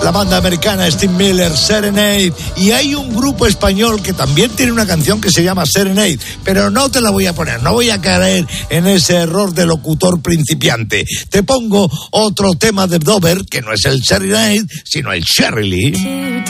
La banda americana Steve Miller, Serenade, y hay un grupo español que también tiene una canción que se llama Serenade, pero no te la voy a poner, no voy a caer en ese error de locutor principiante. Te pongo otro tema de Dover, que no es el Serenade, sino el Cherry Lee.